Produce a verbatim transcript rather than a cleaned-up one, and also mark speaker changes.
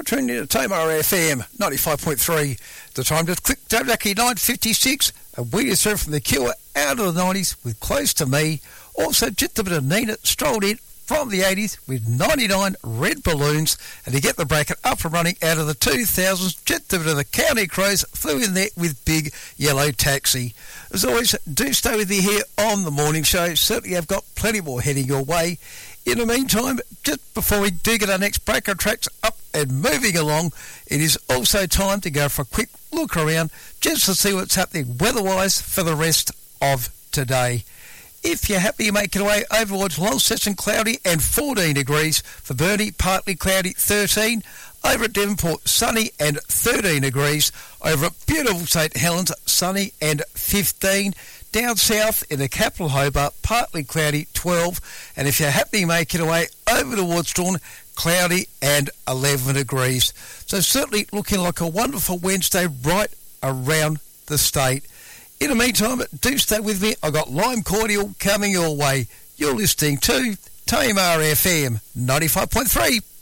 Speaker 1: tuned in to Tamar F M ninety-five point three. The time just clicked exactly nine fifty-six, and we just heard from The Cure out of the nineties with Close to Me. Also, just a bit of Nina strolled in from the eighties with ninety-nine Red Balloons, and to get the bracket up and running out of the two thousands, just a bit of the County Crows flew in there with Big Yellow Taxi. As always, do stay with me here on the morning show. Certainly I've got plenty more heading your way. In the meantime, just before we do get our next break of tracks up and moving along, it is also time to go for a quick look around just to see what's happening weather-wise for the rest of today. If you're happy, you make it away over towards Launceston, cloudy and fourteen degrees. For Burnie, partly cloudy, thirteen. Over at Devonport, sunny and thirteen degrees. Over at beautiful St Helens, sunny and fifteen. Down south in the capital Hobart, partly cloudy, twelve. And if you're happy, make it away over towards Strawn, cloudy and eleven degrees. So certainly looking like a wonderful Wednesday right around the state. In the meantime, do stay with me. I've got Lime Cordial coming your way. You're listening to Tamar F M ninety-five point three.